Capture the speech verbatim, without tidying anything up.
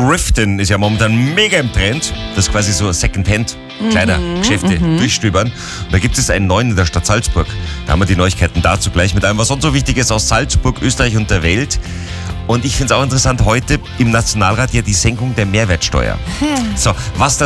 Thriften ist ja momentan mega im Trend. Das ist quasi so Secondhand. Kleidergeschäfte mhm, durchstöbern. Und da gibt es einen neuen in der Stadt Salzburg. Da haben wir die Neuigkeiten dazu gleich mit allem, was sonst so wichtig ist aus Salzburg, Österreich und der Welt. Und ich finde es auch interessant, heute im Nationalrat ja die Senkung der Mehrwertsteuer. So, was da